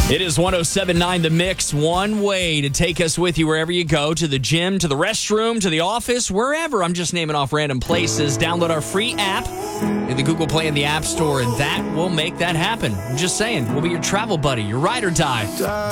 It is 107.9 The Mix, one way to take us with you wherever you go, to the gym, to the restroom, to the office, wherever. I'm just naming off random places. Download our free app in the Google Play and the App Store, and that will make that happen. I'm just saying, we'll be your travel buddy, your ride or die.